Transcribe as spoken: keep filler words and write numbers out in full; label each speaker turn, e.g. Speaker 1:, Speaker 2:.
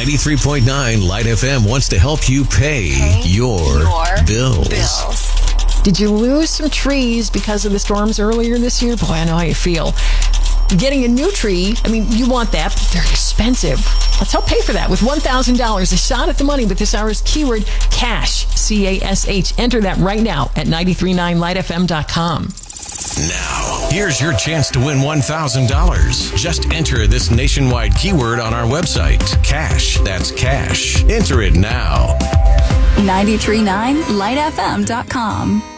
Speaker 1: ninety-three point nine Light F M wants to help you pay, pay your, your bills. bills.
Speaker 2: Did you lose some trees because of the storms earlier this year? Boy, I know how you feel. Getting a new tree, I mean, you want that, but they're expensive. Let's help pay for that with one thousand dollars. A shot at the money with this hour's keyword, CASH, C A S H. Enter that right now at nine three nine light f m dot com.
Speaker 1: Now, here's your chance to win one thousand dollars. Just enter this nationwide keyword on our website, CASH. That's CASH. Enter it now.
Speaker 3: nine three nine light f m dot com.